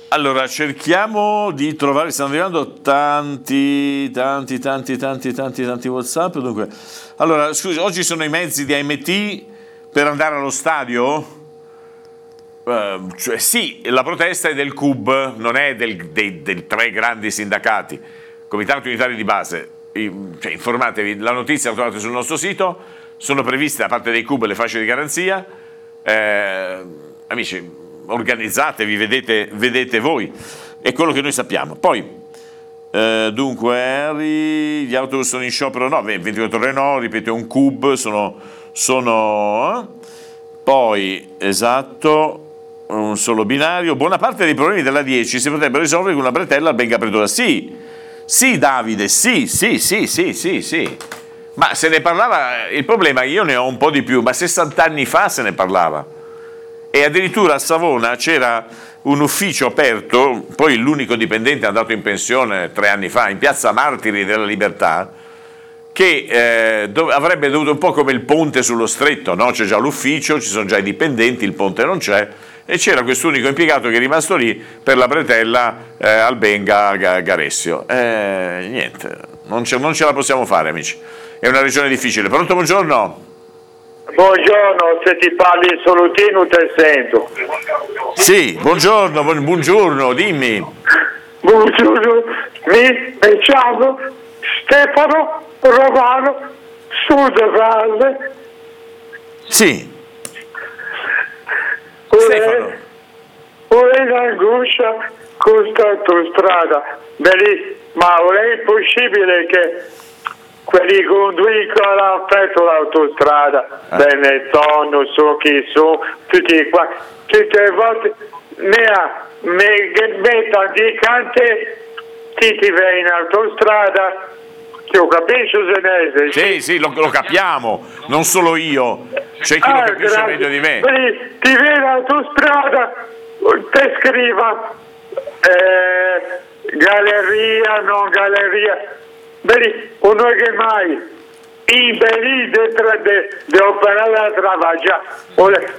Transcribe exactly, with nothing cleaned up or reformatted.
Allora, cerchiamo di trovare, stanno arrivando tanti, tanti, tanti, tanti, tanti, tanti WhatsApp. Dunque, allora, scusi, oggi sono i mezzi di A M T per andare allo stadio? Uh, cioè, sì, la protesta è del C U B, non è del, dei, dei tre grandi sindacati, Comitato Unitario di Base. Cioè, informatevi, la notizia la trovate sul nostro sito, sono previste da parte dei C U B le fasce di garanzia. Eh, amici, organizzatevi, vedete, vedete voi, è quello che noi sappiamo. Poi eh, dunque Henry, gli autobus sono in sciopero, no, ventiquattro ore no, ripeto, è un C U B, sono, sono eh? Poi esatto, un solo binario. Buona parte dei problemi della dieci si potrebbero risolvere con una bretella al benga pretura. Sì, sì Davide, sì, sì, sì, sì, sì, sì, ma se ne parlava, il problema è che io ne ho un po' di più, ma sessanta anni fa se ne parlava. E addirittura a Savona c'era un ufficio aperto, poi l'unico dipendente è andato in pensione tre anni fa, in piazza Martiri della Libertà, che eh, dove, avrebbe dovuto, un po' come il ponte sullo stretto, no? C'è già l'ufficio, ci sono già i dipendenti, il ponte non c'è, e c'era quest'unico impiegato che è rimasto lì per la bretella eh, al benga Garessio. Eh, niente, non ce, non ce la possiamo fare, amici, è una regione difficile. Pronto, buongiorno? Buongiorno, se ti parli in solutino te sento. Sì, buongiorno, bu- buongiorno, dimmi. Buongiorno, mi chiamo Stefano Romano Sudvalle. Sì. Stefano. Ho in angoscia con questa autostrada, Beh, ma è impossibile che quelli conducono affetto l'autostrada, eh. Benetton, non so chi sono, tutti qua, tutte le volte mi mettono di cante, ti ti vai in autostrada, io capisco senese. Sì, sì, lo, lo capiamo, non solo io, c'è chi ah, lo capisce grazie. meglio di me. Ti vai in autostrada, te scriva eh, galleria, non galleria. Beh, uno che mai in Belì de, de, de operare la travaglia,